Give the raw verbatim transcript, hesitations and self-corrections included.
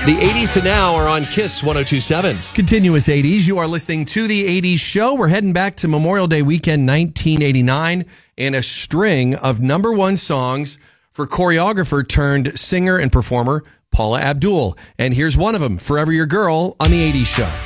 The eighties to now are on Kiss one oh two point seven. Continuous eighties. You are listening to the eighties show. We're heading back to Memorial Day weekend nineteen eighty-nine and a string of number one songs for choreographer turned singer and performer Paula Abdul. And here's one of them, Forever Your Girl, on the eighties show.